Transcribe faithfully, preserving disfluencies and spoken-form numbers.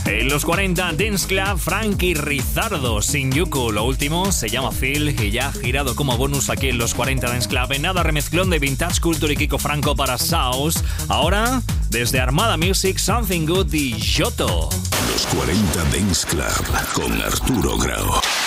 En los cuarenta Dance Club, Frankie Rizardo, Shinjuku. Lo último se llama Phil y ya ha girado como bonus aquí en los cuarenta Dance Club. En nada, remezclón de Vintage Culture y Kiko Franco para South. Ahora, desde Armada Music, Something Good y Giotto. Los cuarenta Dance Club con Arturo Grau.